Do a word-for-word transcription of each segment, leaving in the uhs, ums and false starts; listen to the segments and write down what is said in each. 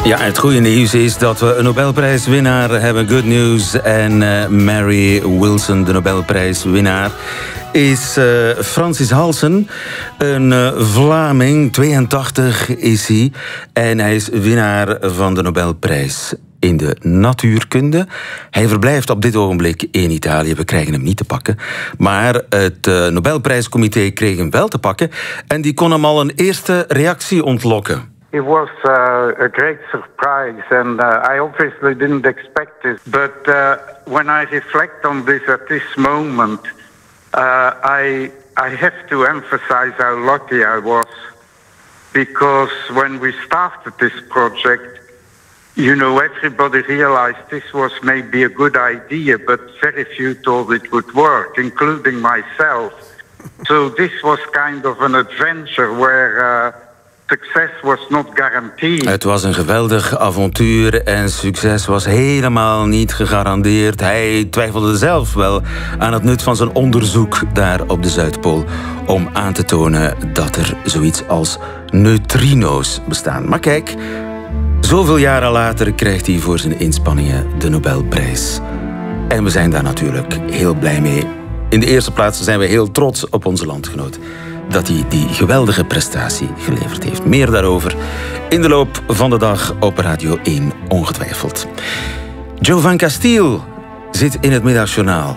Ja, het goede nieuws is dat we een Nobelprijswinnaar hebben. Good news. En uh, Mary Wilson, de Nobelprijswinnaar, is uh, Francis Halsen. Een uh, Vlaming, tweeëntachtig is hij. En hij is winnaar van de Nobelprijs in de natuurkunde. Hij verblijft op dit ogenblik in Italië. We krijgen hem niet te pakken. Maar het uh, Nobelprijscomité kreeg hem wel te pakken. En die kon hem al een eerste reactie ontlokken. It was uh, a great surprise, and uh, I obviously didn't expect it. But uh, when I reflect on this at this moment, uh, I I have to emphasize how lucky I was, because when we started this project, you know, everybody realized this was maybe a good idea, but very few thought it would work, including myself. So this was kind of an adventure where Uh, succes was not guaranteed. Het was een geweldig avontuur en succes was helemaal niet gegarandeerd. Hij twijfelde zelf wel aan het nut van zijn onderzoek daar op de Zuidpool om aan te tonen dat er zoiets als neutrino's bestaan. Maar kijk, zoveel jaren later krijgt hij voor zijn inspanningen de Nobelprijs. En we zijn daar natuurlijk heel blij mee. In de eerste plaats zijn we heel trots op onze landgenoot dat hij die geweldige prestatie geleverd heeft. Meer daarover in de loop van de dag op Radio één, ongetwijfeld. Joe van Castiel zit in het Middagjournaal.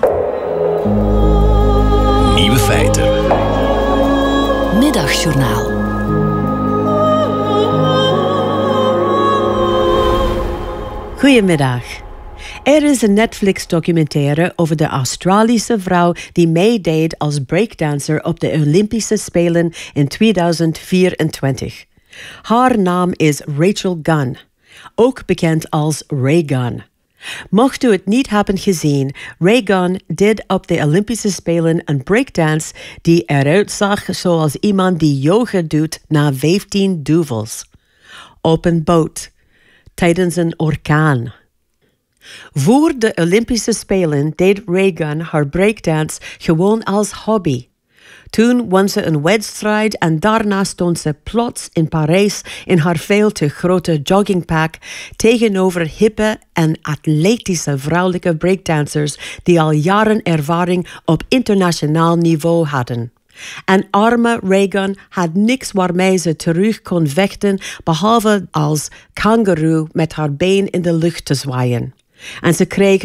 Nieuwe feiten. Middagjournaal. Goedemiddag. Er is een Netflix-documentaire over de Australische vrouw die meedeed als breakdancer op de Olympische Spelen in tweeduizend vierentwintig. Haar naam is Rachel Gunn, ook bekend als Ray Gunn. Mocht u het niet hebben gezien, Ray Gunn deed op de Olympische Spelen een breakdance die eruit zag zoals iemand die yoga doet na vijftien duvels. Op een boot, tijdens een orkaan. Voor de Olympische Spelen deed Ray Gunn haar breakdance gewoon als hobby. Toen won ze een wedstrijd en daarna stond ze plots in Parijs in haar veel te grote joggingpak tegenover hippe en atletische vrouwelijke breakdancers die al jaren ervaring op internationaal niveau hadden. En arme Ray Gunn had niks waarmee ze terug kon vechten behalve als kangoeroe met haar been in de lucht te zwaaien. En ze kreeg